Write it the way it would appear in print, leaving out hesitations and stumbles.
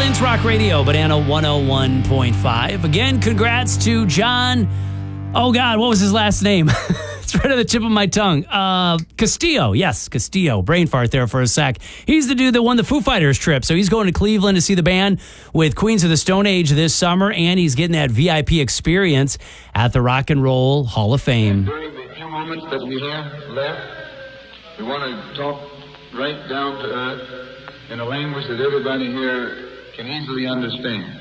Flint's Rock Radio, Banana 101.5. Again, congrats to John. Oh, God, what was his last name? It's right on the tip of my tongue. Castillo. Yes, Castillo. Brain fart there for a sec. He's the dude that won the Foo Fighters trip. So he's going to Cleveland to see the band with Queens of the Stone Age this summer, and he's getting that VIP experience at the Rock and Roll Hall of Fame. During the few moments that we have left, we want to talk right down to earth in a language that everybody here can easily understand.